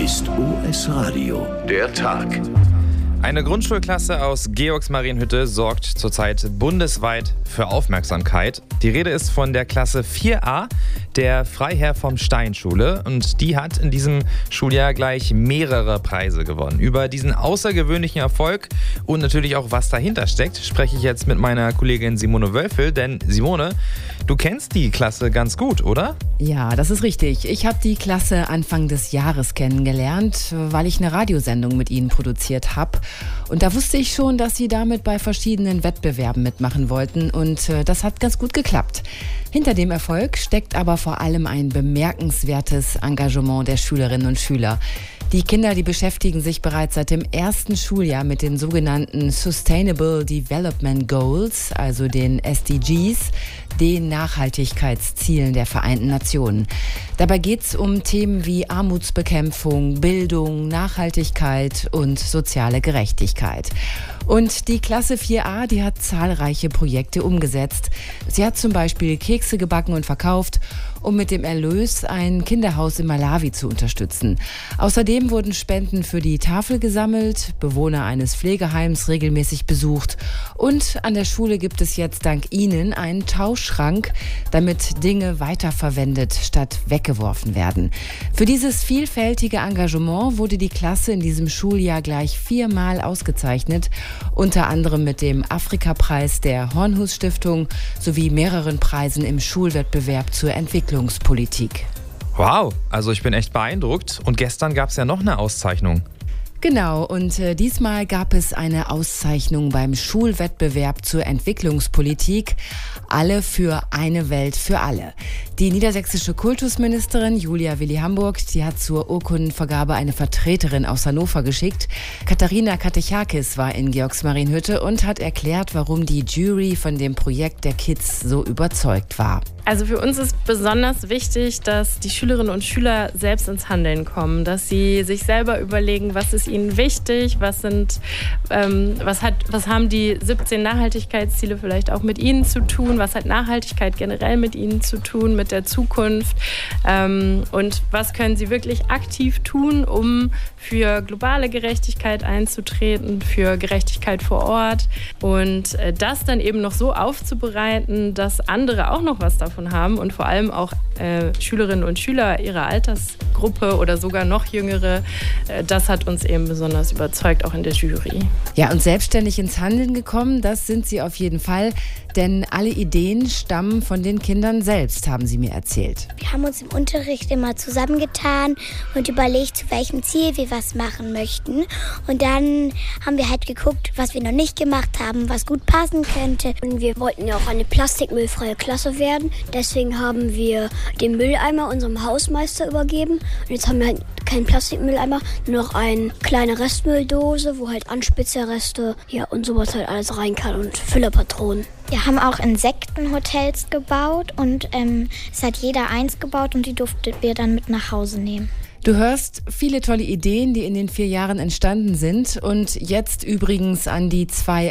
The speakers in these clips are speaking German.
ist OS Radio, der Tag. Eine Grundschulklasse aus Georgsmarienhütte sorgt zurzeit bundesweit für Aufmerksamkeit. Die Rede ist von der Klasse 4a der Freiherr vom Stein Schule und die hat in diesem Schuljahr gleich mehrere Preise gewonnen. Über diesen außergewöhnlichen Erfolg und natürlich auch was dahinter steckt, spreche ich jetzt mit meiner Kollegin Simone Wölfel. Denn Simone, du kennst die Klasse ganz gut, oder? Ja, das ist richtig. Ich habe die Klasse Anfang des Jahres kennengelernt, weil ich eine Radiosendung mit ihnen produziert habe. Und da wusste ich schon, dass sie damit bei verschiedenen Wettbewerben mitmachen wollten. Und das hat ganz gut geklappt. Hinter dem Erfolg steckt aber vor allem ein bemerkenswertes Engagement der Schülerinnen und Schüler. Die Kinder, die beschäftigen sich bereits seit dem ersten Schuljahr mit den sogenannten Sustainable Development Goals, also den SDGs, den Nachhaltigkeitszielen der Vereinten Nationen. Dabei geht es um Themen wie Armutsbekämpfung, Bildung, Nachhaltigkeit und soziale Gerechtigkeit. Und die Klasse 4a, die hat zahlreiche Projekte umgesetzt. Sie hat zum Beispiel Kekse gebacken und verkauft, um mit dem Erlös ein Kinderhaus in Malawi zu unterstützen. Außerdem wurden Spenden für die Tafel gesammelt, Bewohner eines Pflegeheims regelmäßig besucht und an der Schule gibt es jetzt dank ihnen einen Tauschschrank, damit Dinge weiterverwendet statt weggeworfen werden. Für dieses vielfältige Engagement wurde die Klasse in diesem Schuljahr gleich 4-mal ausgezeichnet, unter anderem mit dem Afrika-Preis der Hornhus-Stiftung sowie mehreren Preisen im Schulwettbewerb zur Entwicklungspolitik. Wow, also ich bin echt beeindruckt. Und gestern gab es ja noch eine Auszeichnung. Genau, und diesmal gab es eine Auszeichnung beim Schulwettbewerb zur Entwicklungspolitik. Alle für eine Welt für alle. Die niedersächsische Kultusministerin Julia Willi-Hamburg, die hat zur Urkundenvergabe eine Vertreterin aus Hannover geschickt. Katharina Katechakis war in Georgsmarienhütte und hat erklärt, warum die Jury von dem Projekt der Kids so überzeugt war. Also für uns ist besonders wichtig, dass die Schülerinnen und Schüler selbst ins Handeln kommen, dass sie sich selber überlegen, was ist ihnen wichtig, was haben die 17 Nachhaltigkeitsziele vielleicht auch mit ihnen zu tun, was hat Nachhaltigkeit generell mit ihnen zu tun, mit der Zukunft und was können sie wirklich aktiv tun, um für globale Gerechtigkeit einzutreten, für Gerechtigkeit vor Ort und das dann eben noch so aufzubereiten, dass andere auch noch was davon haben und vor allem auch Schülerinnen und Schüler ihrer Altersgruppe oder sogar noch jüngere, das hat uns eben besonders überzeugt, auch in der Jury. Ja, und selbstständig ins Handeln gekommen, das sind sie auf jeden Fall, denn alle Ideen stammen von den Kindern selbst, haben sie mir erzählt. Wir haben uns im Unterricht immer zusammengetan und überlegt, zu welchem Ziel wir was machen möchten. Und dann haben wir halt geguckt, was wir noch nicht gemacht haben, was gut passen könnte. Und wir wollten ja auch eine plastikmüllfreie Klasse werden. Deswegen haben wir den Mülleimer unserem Hausmeister übergeben. Und jetzt haben wir halt keinen Plastikmülleimer, nur noch eine kleine Restmülldose, wo halt Anspitzerreste, ja, und sowas halt alles rein kann und Füllerpatronen. Wir haben auch Insektenhotels gebaut und es hat jeder eins gebaut und die durften wir dann mit nach Hause nehmen. Du hörst viele tolle Ideen, die in den 4 Jahren entstanden sind und jetzt übrigens an die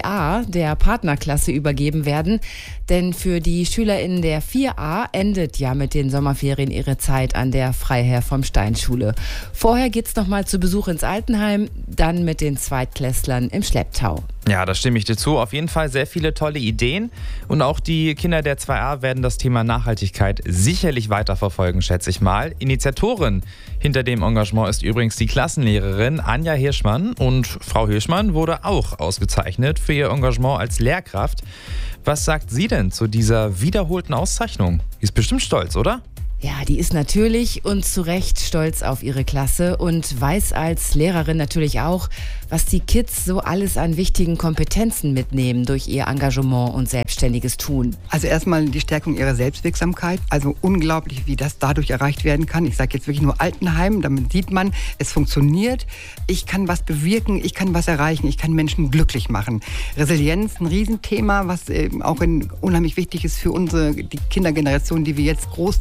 2a der Partnerklasse übergeben werden. Denn für die SchülerInnen der 4a endet ja mit den Sommerferien ihre Zeit an der Freiherr vom Stein Schule. Vorher geht's nochmal zu Besuch ins Altenheim, dann mit den Zweitklässlern im Schlepptau. Ja, da stimme ich dir zu. Auf jeden Fall sehr viele tolle Ideen. Und auch die Kinder der 2a werden das Thema Nachhaltigkeit sicherlich weiterverfolgen, schätze ich mal. Initiatorin hinter dem Engagement ist übrigens die Klassenlehrerin Anja Hirschmann. Und Frau Hirschmann wurde auch ausgezeichnet für ihr Engagement als Lehrkraft. Was sagt sie denn zu dieser wiederholten Auszeichnung? Die ist bestimmt stolz, oder? Ja, die ist natürlich und zu Recht stolz auf ihre Klasse und weiß als Lehrerin natürlich auch, was die Kids so alles an wichtigen Kompetenzen mitnehmen durch ihr Engagement und selbstständiges Tun. Also erstmal die Stärkung ihrer Selbstwirksamkeit. Also unglaublich, wie das dadurch erreicht werden kann. Ich sage jetzt wirklich nur Altenheim, damit sieht man, es funktioniert. Ich kann was bewirken, ich kann was erreichen, ich kann Menschen glücklich machen. Resilienz, ein Riesenthema, was auch unheimlich wichtig ist für die Kindergeneration, die wir jetzt großziehen.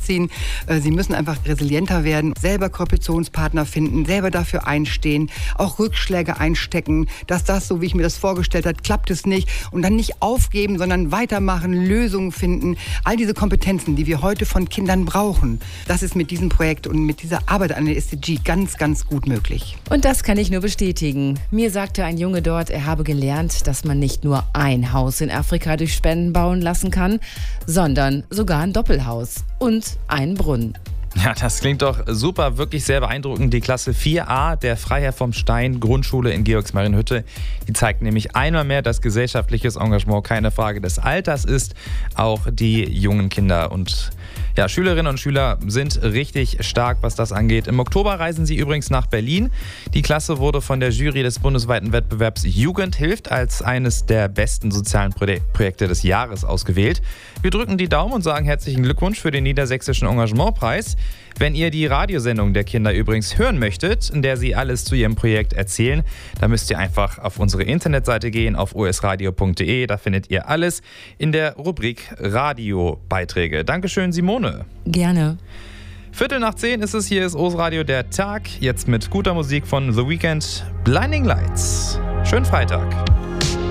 Sie müssen einfach resilienter werden, selber Kooperationspartner finden, selber dafür einstehen, auch Rückschläge einstecken, dass das, so wie ich mir das vorgestellt habe, klappt es nicht und dann nicht aufgeben, sondern weitermachen, Lösungen finden. All diese Kompetenzen, die wir heute von Kindern brauchen, das ist mit diesem Projekt und mit dieser Arbeit an der SDG ganz, ganz gut möglich. Und das kann ich nur bestätigen. Mir sagte ein Junge dort, er habe gelernt, dass man nicht nur ein Haus in Afrika durch Spenden bauen lassen kann, sondern sogar ein Doppelhaus und einen Brunnen. Ja, das klingt doch super, wirklich sehr beeindruckend. Die Klasse 4a der Freiherr vom Stein Grundschule in Georgsmarienhütte, die zeigt nämlich einmal mehr, dass gesellschaftliches Engagement keine Frage des Alters ist. Auch die jungen Kinder und Schülerinnen und Schüler sind richtig stark, was das angeht. Im Oktober reisen sie übrigens nach Berlin. Die Klasse wurde von der Jury des bundesweiten Wettbewerbs Jugend hilft als eines der besten sozialen Projekte des Jahres ausgewählt. Wir drücken die Daumen und sagen herzlichen Glückwunsch für den Niedersächsischen Engagementpreis. Wenn ihr die Radiosendung der Kinder übrigens hören möchtet, in der sie alles zu ihrem Projekt erzählen, dann müsst ihr einfach auf unsere Internetseite gehen, auf osradio.de. Da findet ihr alles in der Rubrik Radiobeiträge. Dankeschön, Simone. Gerne. 9:15 ist es, hier ist OS-Radio der Tag. Jetzt mit guter Musik von The Weeknd, Blinding Lights. Schönen Freitag.